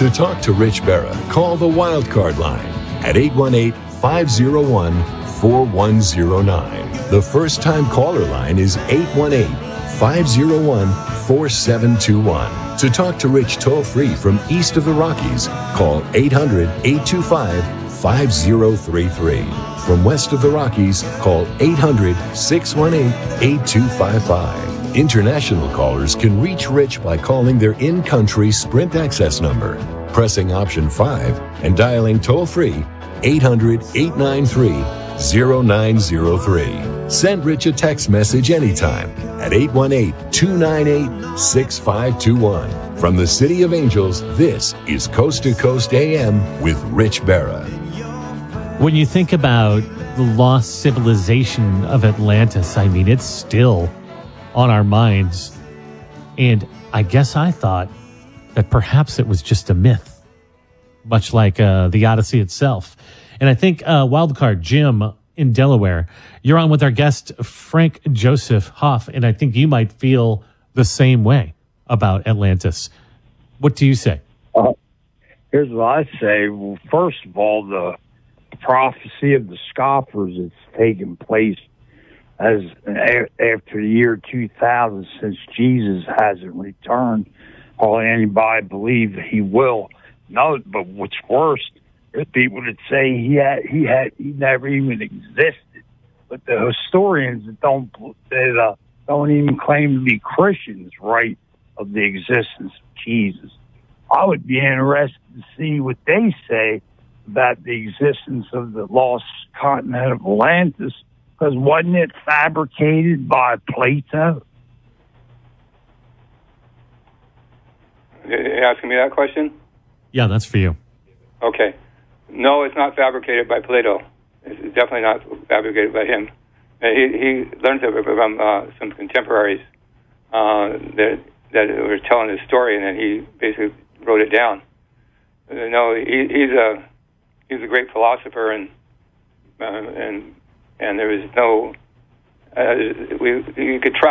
To talk to Rich Berra, call the Wildcard line at 818-501-4109. The first-time caller line is 818-501-4721. To talk to Rich toll-free from east of the Rockies, call 800-825-5033. From west of the Rockies, call 800-618-8255. International callers can reach Rich by calling their in-country Sprint access number, pressing option 5, and dialing toll-free 800-893-0903. Send Rich a text message anytime at 818-298-6521. From the City of Angels, this is Coast to Coast AM with Rich Berra. When you think about the lost civilization of Atlantis, I mean, it's still on our minds. And I guess I thought that perhaps it was just a myth, much like the Odyssey itself. And I think Wildcard Jim in Delaware, you're on with our guest, Frank Joseph Hoff, and I think you might feel the same way about Atlantis. What do you say? Here's what I say. Well, first of all, the prophecy of the scoffers has taken place as after the year 2000, since Jesus hasn't returned, or anybody believe that he will. No, but what's worse, there's people that say he never even existed. But the historians that don't even claim to be Christians write of the existence of Jesus. I would be interested to see what they say about the existence of the lost continent of Atlantis, because wasn't it fabricated by Plato? You're asking me that question? Yeah, that's for you. Okay. No, it's not fabricated by Plato. It's definitely not fabricated by him. He learned it from some contemporaries that were telling his story, and then he basically wrote it down. No, he's a great philosopher, and there is no you could try.